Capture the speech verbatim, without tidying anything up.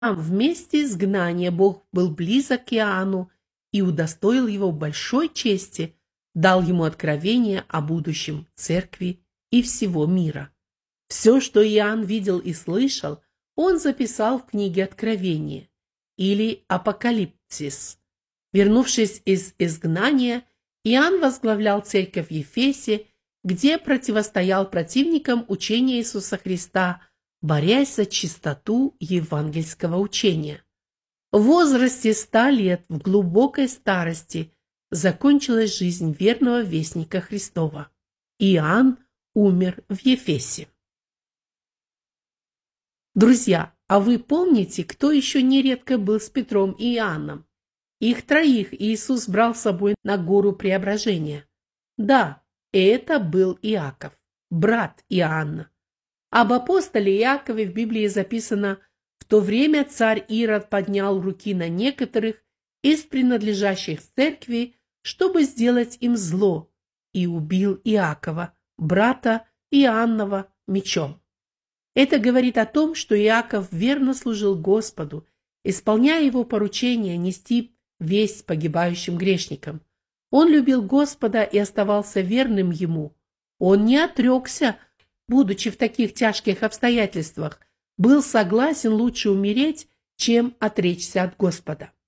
В месте изгнания Бог был близок к Иоанну и удостоил его большой чести, дал ему откровение о будущем церкви и всего мира. Все, что Иоанн видел и слышал, он записал в книге Откровения или Апокалипсис. Вернувшись из изгнания, Иоанн возглавлял церковь в Ефесе, где противостоял противникам учения Иисуса Христа, борясь за чистоту евангельского учения. В возрасте ста лет, в глубокой старости, закончилась жизнь верного вестника Христова. Иоанн умер в Ефесе. Друзья, а вы помните, кто еще нередко был с Петром и Иоанном? Их троих Иисус брал с собой на гору Преображения. Да, это был Иаков, брат Иоанна. Об апостоле Иакове в Библии записано: в то время царь Ирод поднял руки на некоторых из принадлежащих церкви, чтобы сделать им зло, и убил Иакова, брата Иоаннова, мечом. Это говорит о том, что Иаков верно служил Господу, исполняя его поручение нести весть погибающим грешникам. Он любил Господа и оставался верным ему. Он не отрекся, будучи в таких тяжких обстоятельствах, был согласен лучше умереть, чем отречься от Господа.